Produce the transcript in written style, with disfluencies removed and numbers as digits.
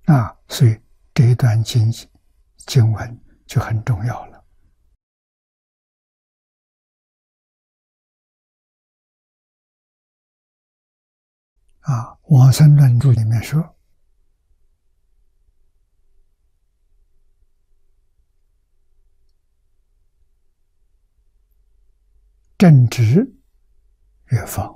所以这一段经文就很重要了。往生论注里面说，正直越放，